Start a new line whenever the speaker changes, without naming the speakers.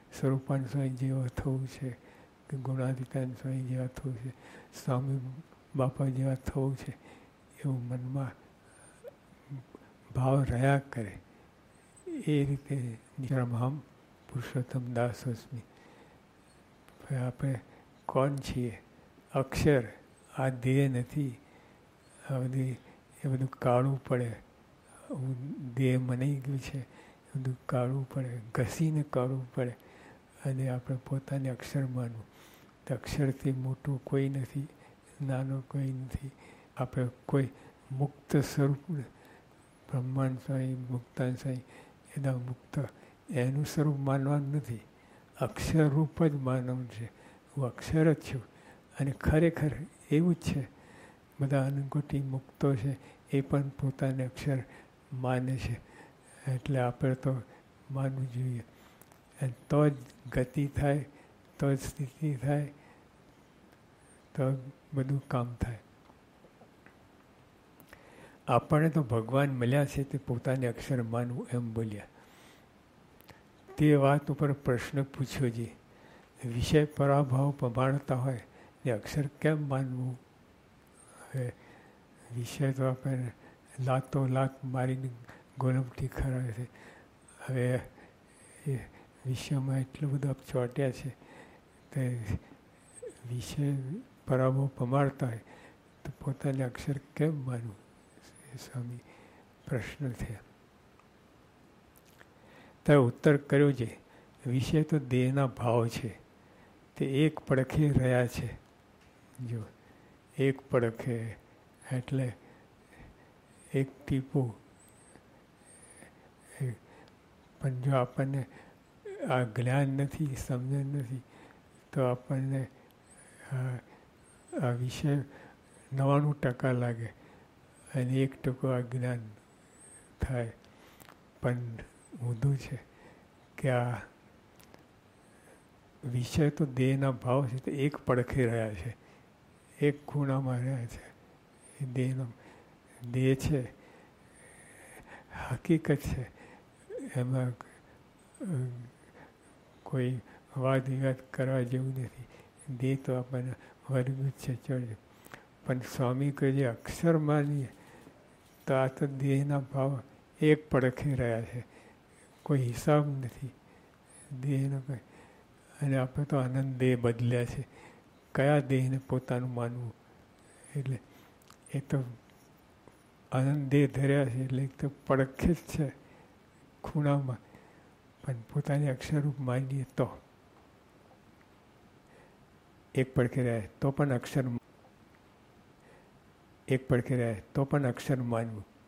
સ્વરૂપાન સ્વામી જેવા થવું છે, કે ગુણાતીતાન સ્વામી જેવા થવું છે, સ્વામી બાપા જેવા થવું છે, એવું મનમાં ભાવ રહ્યા કરે. એ રીતે નિરામહમ પુરુષોત્તમ દાસોસ્મી. આપણે કોણ છીએ? અક્ષર. આ દેહ નથી. આ બધી એ બધું કાઢવું પડે. દેહ મનાઈ ગયું છે, એ બધું કાઢવું પડે, ઘસીને કાઢવું પડે. અને આપણે પોતાને અક્ષર માનવું. તો અક્ષરથી મોટું કોઈ નથી, નાનો કોઈ નથી. આપણે કોઈ મુક્ત સ્વરૂપ, બ્રહ્માંડ સ્વામી, મુક્તાન સ્વામી, એના મુક્ત એનું સ્વરૂપ માનવાનું નથી. અક્ષરરૂપ જ માનવું છે. હું અક્ષર જ છું. અને ખરેખર એવું જ છે. બધા અનંતકોટી મુક્તો છે, એ પણ પોતાને અક્ષર માને છે. એટલે આપણે તો માનવું જોઈએ. અને તો જ ગતિ થાય, તો જ સ્થિતિ થાય, તો બધું કામ થાય. આપણને તો ભગવાન મળ્યા છે તે પોતાને અક્ષર માનવું એમ બોલ્યા. તે વાત ઉપર પ્રશ્ન પૂછ્યો છે. વિષય પરાભાવ પમાડતા હોય ને અક્ષર કેમ માનવું? હવે વિષય તો આપણે લાતો લાત મારીને ગોલમટી ખરાવે છે. હવે એ વિષયમાં એટલું બધું ચોટ્યા છે તે વિષય પરાભવ પમાડતા હોય તો પોતાને અક્ષર કેમ માનવું? સ્વામી પ્રશ્ન થયા. ત્યારે ઉત્તર કર્યો છે, વિષય તો દેહના ભાવ છે, તે એક પડખે રહ્યા છે. જો એક પડખે એટલે એક ટીપું. પણ જો આપણને આ જ્ઞાન નથી, સમજણ નથી, તો આપણને આ વિષય 99% લાગે અને 1% અજ્ઞાન થાય. પણ ઊંધું છે કે આ વિષય તો દેહના ભાવ છે, તો એક પડખે રહ્યા છે, એક ખૂણામાં રહ્યા છે. એ દેહનો દેહ છે, હકીકત છે. એમાં કોઈ વાદ વિવાદ કરવા જેવું નથી. દેહ તો આપણને વર્ગું છે, ચડ્યું. પણ સ્વામી કહે છે અક્ષર માનીએ તો આ તો દેહના ભાવ એક પડખે રહ્યા છે, કોઈ હિસાબ નથી દેહનો કંઈ. અને આપણે તો આનંદ દેહ બદલ્યા છે. કયા દેહને પોતાનું માનવું? એટલે એ તો આનંદ દેહ ધર્યા છે એટલે એક તો પડખે જ છે, ખૂણામાં. પણ પોતાની અક્ષરરૂપ માનીએ તો એક પડખે રહે તો પણ અક્ષર, એક પડખે રહે તો પણ અક્ષર માનવું.